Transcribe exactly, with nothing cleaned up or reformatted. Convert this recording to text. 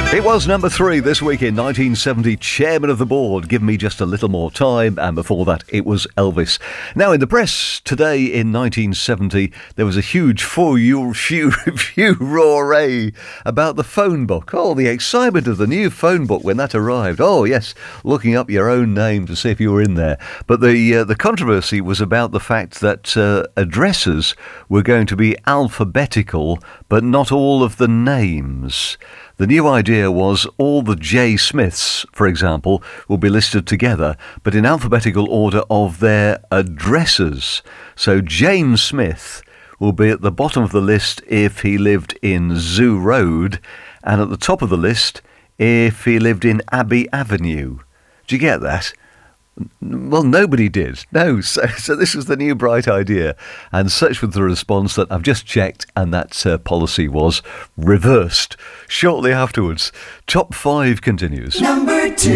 It was number three this week in nineteen seventy, Chairman of the Board, Give Me Just a Little More Time, and before that it was Elvis. Now in the press today in nineteen seventy, there was a huge furore about the phone book. Oh, the excitement of the new phone book when that arrived. Oh yes, looking up your own name to see if you were in there. But the uh, the controversy was about the fact that uh, addresses were going to be alphabetical, but not all of the names. The new idea was all the J. Smiths, for example, will be listed together, but in alphabetical order of their addresses. So James Smith will be at the bottom of the list if he lived in Zoo Road, and at the top of the list if he lived in Abbey Avenue. Do you get that? Well, nobody did. No, so, so this was the new bright idea. And such was the response that I've just checked, and that uh, policy was reversed shortly afterwards. Top five continues. Number two.